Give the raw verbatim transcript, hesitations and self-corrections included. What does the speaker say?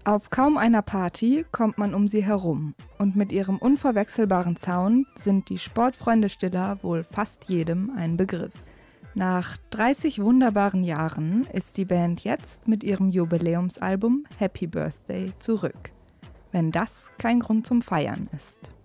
Auf kaum einer Party kommt man um sie herum und mit ihrem unverwechselbaren Sound sind die Sportfreunde Stiller wohl fast jedem ein Begriff. Nach dreißig wunderbaren Jahren ist die Band jetzt mit ihrem Jubiläumsalbum Happy Birthday zurück. Wenn das kein Grund zum Feiern ist.